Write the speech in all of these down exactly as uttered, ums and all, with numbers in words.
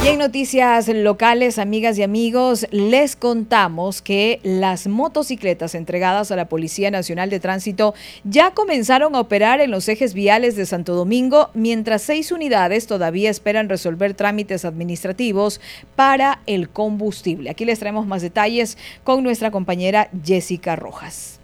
Y en noticias locales, amigas y amigos, les contamos que las motocicletas entregadas a la Policía Nacional de Tránsito ya comenzaron a operar en los ejes viales de Santo Domingo, mientras seis unidades todavía esperan resolver trámites administrativos para el combustible. Aquí les traemos más detalles con nuestra compañera Jessica Rojas.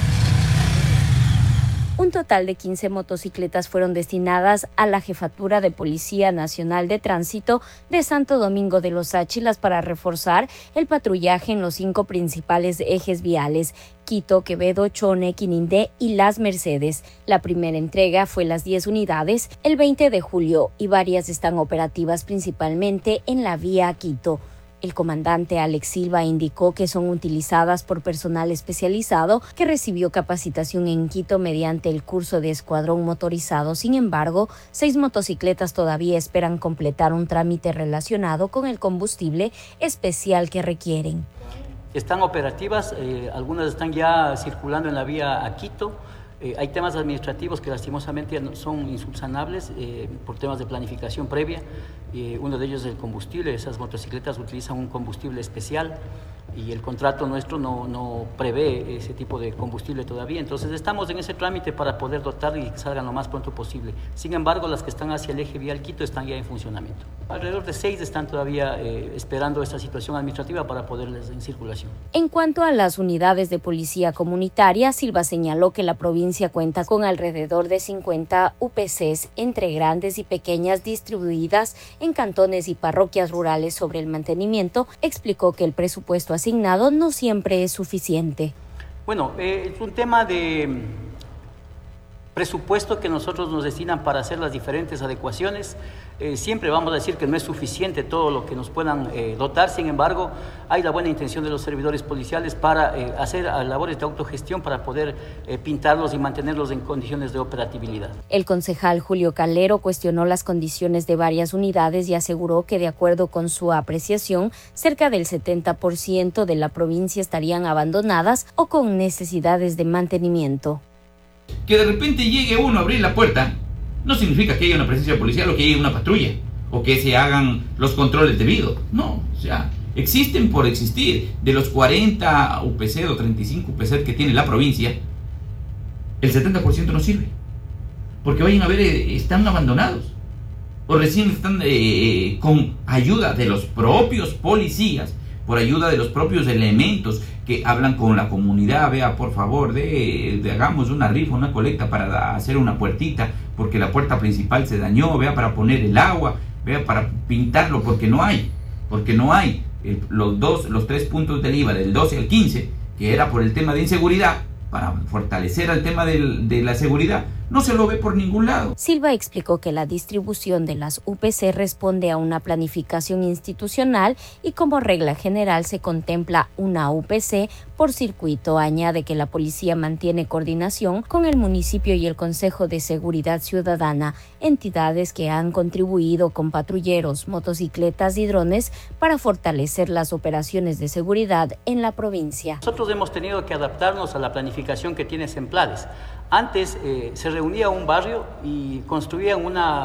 Un total de quince motocicletas fueron destinadas a la Jefatura de Policía Nacional de Tránsito de Santo Domingo de los Áchilas para reforzar el patrullaje en los cinco principales ejes viales: Quito, Quevedo, Chone, Quinindé y Las Mercedes. La primera entrega fue las diez unidades el veinte de julio y varias están operativas principalmente en la vía Quito. El comandante Alex Silva indicó que son utilizadas por personal especializado que recibió capacitación en Quito mediante el curso de escuadrón motorizado. Sin embargo, seis motocicletas todavía esperan completar un trámite relacionado con el combustible especial que requieren. Están operativas, eh, algunas están ya circulando en la vía a Quito. Eh, hay temas administrativos que lastimosamente son insubsanables eh, por temas de planificación previa. Eh, uno de ellos es el combustible. Esas motocicletas utilizan un combustible especial y el contrato nuestro no, no prevé ese tipo de combustible todavía. Entonces estamos en ese trámite para poder dotar y que salgan lo más pronto posible. Sin embargo, las que están hacia el eje vial Quito están ya en funcionamiento. Alrededor de seis están todavía eh, esperando esta situación administrativa para poderles en circulación. En cuanto a las unidades de policía comunitaria, Silva señaló que la provincia cuenta con alrededor de cincuenta U P Cs entre grandes y pequeñas distribuidas en cantones y parroquias rurales. Sobre el mantenimiento, explicó que el presupuesto asignado no siempre es suficiente. Bueno, eh, es un tema de presupuesto que nosotros nos destinan para hacer las diferentes adecuaciones. Eh, siempre vamos a decir que no es suficiente todo lo que nos puedan eh, dotar. Sin embargo, hay la buena intención de los servidores policiales para eh, hacer labores de autogestión para poder eh, pintarlos y mantenerlos en condiciones de operatividad. El concejal Julio Calero cuestionó las condiciones de varias unidades y aseguró que, de acuerdo con su apreciación, cerca del setenta por ciento de la provincia estarían abandonadas o con necesidades de mantenimiento. Que de repente llegue uno a abrir la puerta no significa que haya una presencia policial o que haya una patrulla o que se hagan los controles debidos. No, o sea, existen por existir. De los cuarenta U P C o treinta y cinco U P C que tiene la provincia, el setenta por ciento no sirve. Porque vayan a ver, están abandonados. O recién están eh, con ayuda de los propios policías, por ayuda de los propios elementos que hablan con la comunidad. Vea, por favor, de, de hagamos una rifa, una colecta para hacer una puertita, porque la puerta principal se dañó, vea, para poner el agua, vea, para pintarlo, porque no hay, porque no hay eh, los dos, los tres puntos del I V A, del doce al quince, que era por el tema de inseguridad, para fortalecer el tema del, de la seguridad, no se lo ve por ningún lado. Silva explicó que la distribución de las U P C responde a una planificación institucional y como regla general se contempla una U P C por circuito. Añade que la policía mantiene coordinación con el municipio y el Consejo de Seguridad Ciudadana, entidades que han contribuido con patrulleros, motocicletas y drones para fortalecer las operaciones de seguridad en la provincia. Nosotros hemos tenido que adaptarnos a la planificación que tiene Semplades. Antes eh, se reunía un barrio y construían una